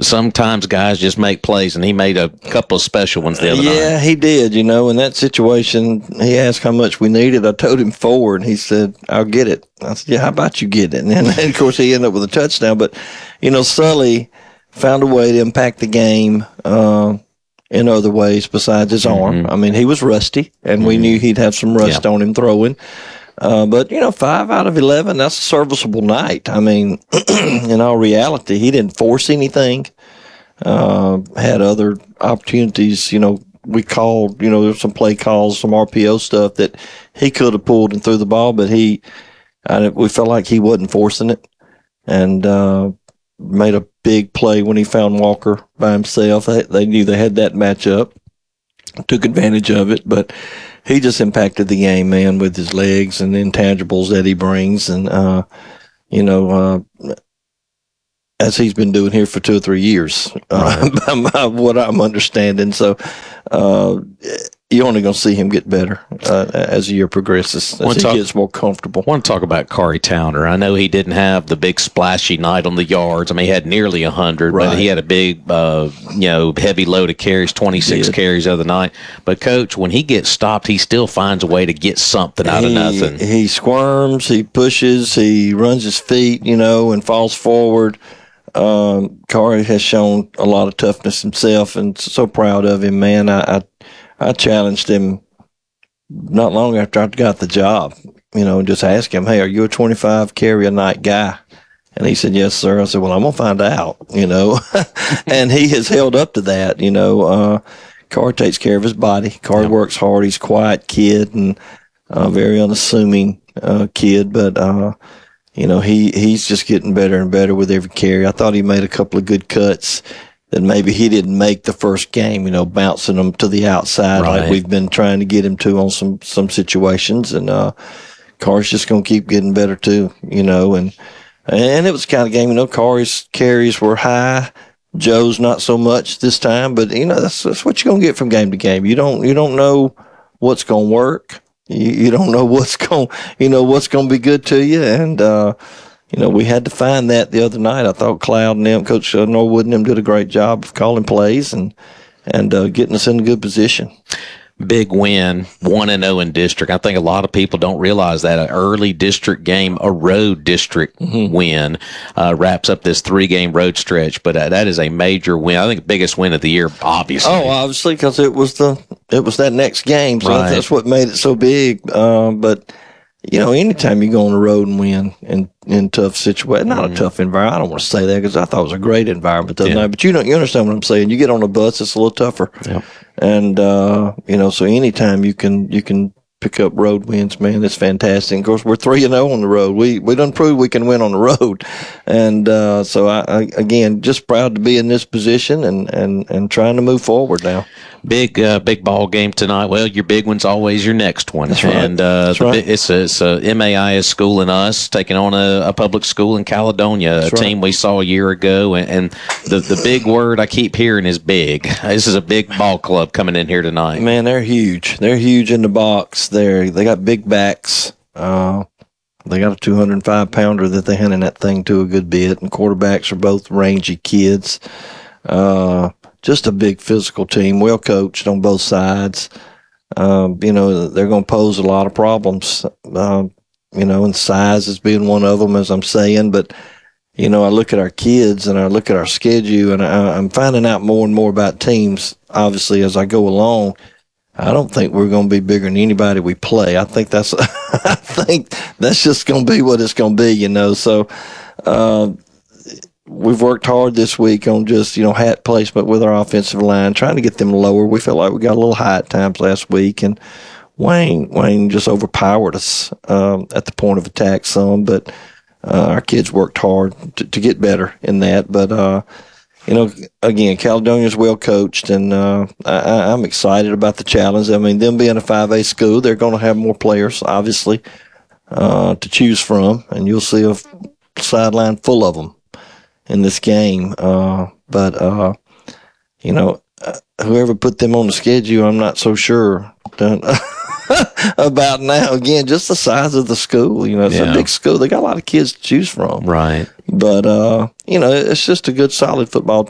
sometimes guys just make plays, and he made a couple of special ones the other night. Yeah, he did. In that situation, he asked how much we needed. I told him 4, and he said, "I'll get it." I said, "Yeah, how about you get it?" And then, of course, he ended up with a touchdown. But, Sully found a way to impact the game in other ways besides his arm. I mean, he was rusty, and we knew he'd have some rust on him throwing. But 5 out of 11, that's a serviceable night. I mean, in all reality, he didn't force anything. Had other opportunities, we called, there's some play calls, some RPO stuff that he could have pulled and threw the ball, but we felt like he wasn't forcing it, and made a big play when he found Walker by himself. They knew they had that matchup, took advantage of it, but he just impacted the game, man, with his legs and the intangibles that he brings, and as he's been doing here for 2 or 3 years, by what I'm understanding. So you're only going to see him get better as the year progresses, as he gets more comfortable. I want to talk about Kari Towner. I know he didn't have the big splashy night on the yards. I mean, he had nearly 100, but he had a big, heavy load of carries, 26 carries the other night. But, Coach, when he gets stopped, he still finds a way to get something out of nothing. He squirms, he pushes, he runs his feet, and falls forward. Kari has shown a lot of toughness himself, and so proud of him, man. I challenged him not long after I got the job, just asked him, "Hey, are you a 25 carry a night guy?" And he said, "Yes, sir." I said, "Well, I'm going to find out," and he has held up to that. Kari takes care of his body. Kari works hard. He's a quiet kid and very unassuming kid, but he's just getting better and better with every carry. I thought he made a couple of good cuts that maybe he didn't make the first game, bouncing them to the outside like we've been trying to get him to on some situations. And Kari's just going to keep getting better too, and it was the kind of game, Kari's carries were high. Joe's not so much this time, but that's what you're going to get from game to game. You don't know what's going to work. You don't know what's going to be good to you. And, we had to find that the other night. I thought Cloud and them, Coach Norwood and them did a great job of calling plays and getting us in a good position. Big win, 1-0 in district. I think a lot of people don't realize that an early district game, a road district win, wraps up this 3-game road stretch. But that is a major win. I think the biggest win of the year, obviously. Oh, obviously, because it was that next game, so that's what made it so big. But anytime you go on the road and win in tough situations, not a tough environment. I don't want to say that because I thought it was a great environment the other night. But you understand what I'm saying. You get on a bus, it's a little tougher. Yeah. And so anytime you can pick up road wins, man, it's fantastic. Of course, we're 3-0 on the road. We done proved we can win on the road, and so I again just proud to be in this position and trying to move forward now. Big ball game tonight. Well, your big one's always your next one. That's right. And it's a MAIS school in us taking on a public school in Caledonia, team we saw a year ago. And the big word I keep hearing is big. This is a big ball club coming in here tonight. Man, they're huge. They're huge in the box. They got big backs. They got a 205-pounder that they handing that thing to a good bit, and quarterbacks are both rangy kids. Just a big physical team, well coached on both sides. They're going to pose a lot of problems, and size is being one of them, as I'm saying. But, I look at our kids and I look at our schedule, and I'm finding out more and more about teams, obviously, as I go along. I don't think we're going to be bigger than anybody we play. I think that's just going to be what it's going to be, So, we've worked hard this week on just, hat placement with our offensive line, trying to get them lower. We felt like we got a little high at times last week, and Wayne just overpowered us at the point of attack some, but our kids worked hard to get better in that. But, again, Caledonia's well coached, and I'm excited about the challenge. I mean, them being a 5A school, they're going to have more players, obviously, to choose from, and you'll see a sideline full of them in this game. But whoever put them on the schedule, I'm not so sure about now. Again, just the size of the school, it's a big school. They got a lot of kids to choose from. Right. But, it's just a good, solid football